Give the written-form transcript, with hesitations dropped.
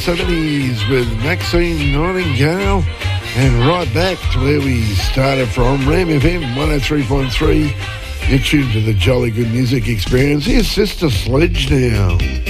70s with Maxine Nightingale, and right back to where we started from, Ram FM 103.3. You're tuned to the Jolly Good Music Experience. Here's Sister Sledge now.